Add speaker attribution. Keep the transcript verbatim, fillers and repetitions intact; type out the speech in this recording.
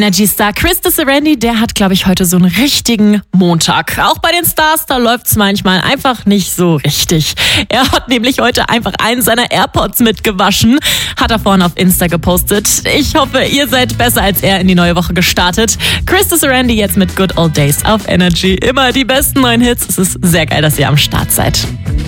Speaker 1: Energy-Star Chris Randy, der hat, glaube ich, heute so einen richtigen Montag. Auch bei den Stars, da läuft's manchmal einfach nicht so richtig. Er hat nämlich heute einfach einen seiner AirPods mitgewaschen, hat er vorhin auf Insta gepostet. Ich hoffe, ihr seid besser als er in die neue Woche gestartet. Chris Randy jetzt mit Good Old Days auf Energy. Immer die besten neuen Hits. Es ist sehr geil, dass ihr am Start seid.